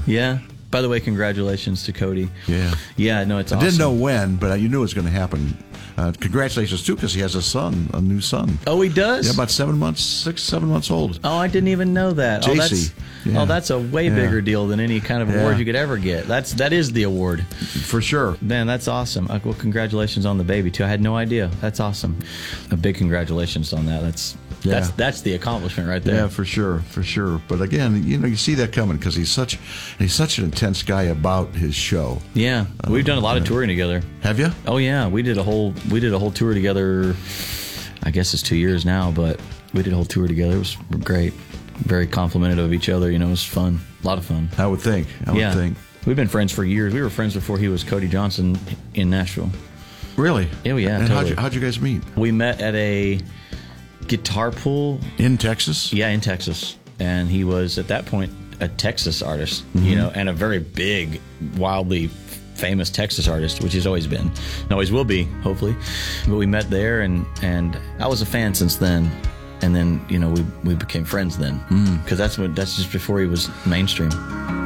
sure. Yeah. By the way, congratulations to Cody. Yeah. Yeah, no, it's awesome. I didn't know when, but you knew it was going to happen. Congratulations, too, because he has a new son. Oh, he does? Yeah, about 7 months, 7 months old. Oh, I didn't even know that. JC. That's a way bigger deal than any kind of award you could ever get. That is the award. For sure. Man, that's awesome. Well, congratulations on the baby, too. I had no idea. That's awesome. A big congratulations on that. That's the accomplishment right there. Yeah, for sure. But again, you see that coming because he's such an intense guy about his show. Yeah, we've done a lot of touring together. Have you? Oh yeah, we did a whole tour together. I guess it's 2 years now, but we did a whole tour together. It was great. Very complimented of each other. It was fun. A lot of fun. I would think. We've been friends for years. We were friends before he was Cody Johnson in Nashville. Really? Oh yeah. And totally. how'd you guys meet? We met at a guitar pool in Texas. Yeah, in Texas, and he was at that point a Texas artist, and a very big, wildly famous Texas artist, which he's always been, and always will be, hopefully. But we met there, and I was a fan since then, and then we became friends then, because that's just before he was mainstream.